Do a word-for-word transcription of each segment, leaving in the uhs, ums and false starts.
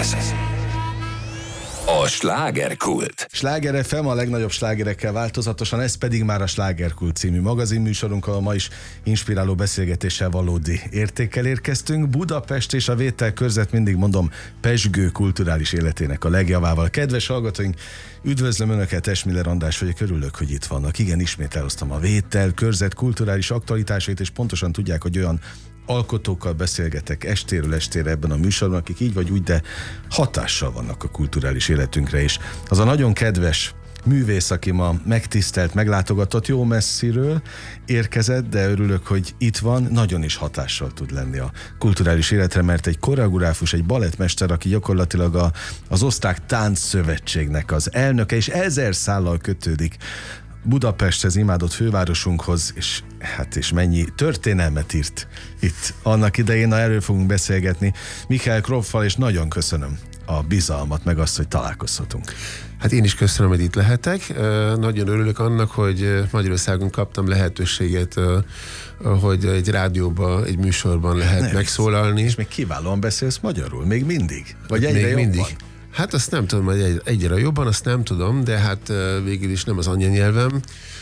Ez a Slágerkult. Sláger ef em a legnagyobb slágerekkel változatosan, ez pedig már a Slágerkult című magazinműsorunk, ahol ma is inspiráló beszélgetéssel valódi értékkel érkeztünk. Budapest és a vételkörzet, mindig mondom, pezsgő kulturális életének a legjavával. Kedves hallgatóink, üdvözlöm Önöket, Esmiller András vagyok, örülök, hogy itt vannak. Igen, ismét elhoztam a vételkörzet kulturális aktualitásait, és pontosan tudják, hogy olyan alkotókkal beszélgetek estéről estére ebben a műsorban, akik így vagy úgy, de hatással vannak a kulturális életünkre is. Az a nagyon kedves művész, aki ma megtisztelt, meglátogatott, jó messziről érkezett, de örülök, hogy itt van, nagyon is hatással tud lenni a kulturális életre, mert egy koreográfus, egy balettmester, aki gyakorlatilag a, az Osztrák Táncszövetségnek az elnöke, és ezer szállal kötődik Budapesthez, imádott fővárosunkhoz, és hát és mennyi történelmet írt itt annak idején, na erről fogunk beszélgetni Michael Kropffal, és nagyon köszönöm a bizalmat, meg azt, hogy találkozhatunk. Hát én is köszönöm, hogy itt lehetek. Nagyon örülök annak, hogy Magyarországon kaptam lehetőséget, hogy egy rádióban, egy műsorban lehet nem megszólalni. És még kiválóan beszélsz magyarul, még mindig? Vagy egyre még jobban? Mindig. Hát azt nem tudom, hogy egy, egyre jobban, azt nem tudom, de hát végül is nem az anyanyelvem,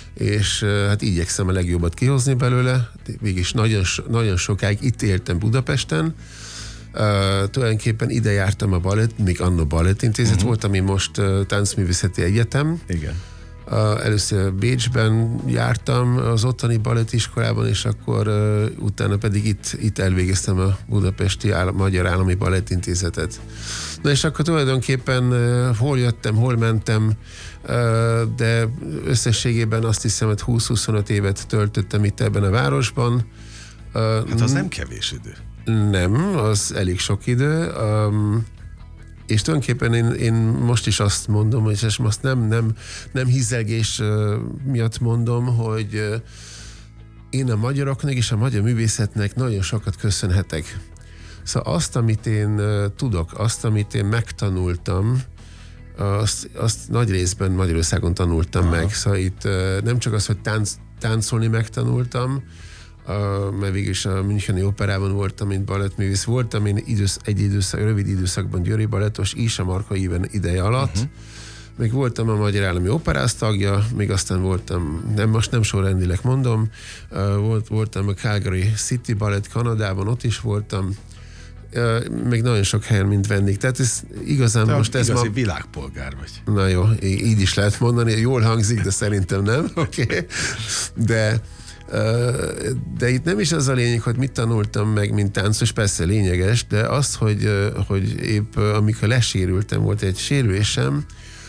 és hát igyekszem a legjobbat kihozni belőle. Végül is nagyon, nagyon sokáig itt éltem Budapesten. Uh, tulajdonképpen ide jártam a balett, még anno balettintézet uh-huh. volt, ami most uh, táncművészeti egyetem. Igen. Uh, először Bécsben jártam az ottani balettiskolában, és akkor uh, utána pedig itt, itt elvégeztem a Budapesti Állam, Magyar Állami Balettintézetet. Na és akkor tulajdonképpen uh, hol jöttem, hol mentem, uh, de összességében azt hiszem, hogy húsz-huszonöt évet töltöttem itt ebben a városban. Uh, hát az nem kevés idő. Nem, az elég sok idő, um, és tulajdonképpen én, én most is azt mondom, és most nem, nem, nem hizzelgés uh, miatt mondom, hogy uh, én a magyaroknak és a magyar művészetnek nagyon sokat köszönhetek. Szóval azt, amit én uh, tudok, azt, amit én megtanultam, azt, azt nagy részben Magyarországon tanultam Aha. meg. Szóval itt uh, nem csak az, hogy tánc, táncolni megtanultam, Uh, mert végülis a Müncheni Operában voltam, mint balettművész. Voltam én idősz, egy időszak, rövid időszakban győri balettos is a Marka Iven ideje alatt. Uh-huh. Még voltam a Magyar Állami Operász tagja, még aztán voltam, nem, most nem sorrendileg mondom, uh, volt, voltam a Calgary City Ballet Kanadában, ott is voltam. Uh, még nagyon sok helyen, mint vendég. Tehát ez igazán de most ez igazi ma... világpolgár vagy. Na jó, így is lehet mondani, jól hangzik, de szerintem nem. Oké. Okay. De de itt nem is az a lényeg, hogy mit tanultam meg, mint táncos, persze lényeges, de az, hogy, hogy épp amikor lesérültem, volt egy sérülésem,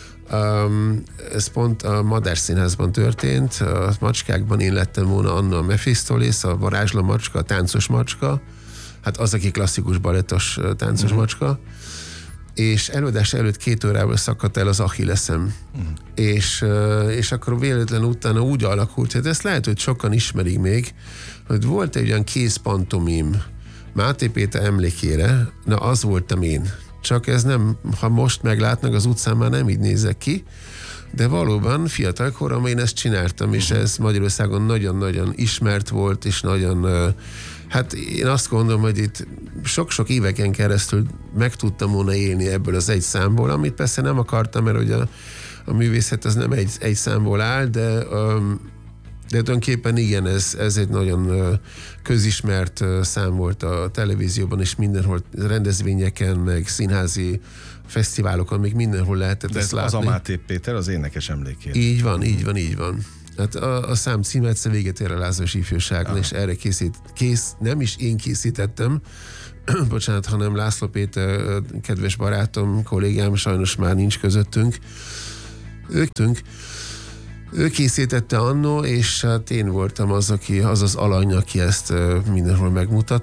ez pont a Madár Színházban történt, a macskákban én lettem volna Anna a Mephistolész, a varázsló macska, a táncos macska, hát az, aki klasszikus balettos táncos uh-huh. macska, és előadás előtt két órával szakadt el az Achilleszem. Uh-huh. És, és akkor véletlenül utána úgy alakult, hogy ezt lehet, hogy sokan ismerik még, hogy volt egy olyan kézpantomim Máté Péter emlékére, na az voltam én. Csak ez nem, ha most meglátnak az utcán, már nem így nézek ki, de valóban fiatal koromban én ezt csináltam, uh-huh. és ez Magyarországon nagyon-nagyon ismert volt, és nagyon... Hát én azt gondolom, hogy itt sok-sok éveken keresztül meg tudtam volna élni ebből az egy számból, amit persze nem akartam, mert ugye a, a művészet az nem egy, egy számból áll, de, de tulajdonképpen igen, ez, ez egy nagyon közismert szám volt a televízióban, és mindenhol rendezvényeken, meg színházi fesztiválokon, még mindenhol lehetett de ezt látni. Az a Máté Péter, az énekes emlékére. Így van, így van, így van. Hát a, a szám címe egyszer véget ér a Lázas ifjúságon, és erre készít, kész, nem is én készítettem, bocsánat, hanem László Péter, kedves barátom, kollégám, sajnos már nincs közöttünk. Ők tünk, ő készítette annó, és hát én voltam az, aki, az az alany, aki ezt mindenhol megmutat.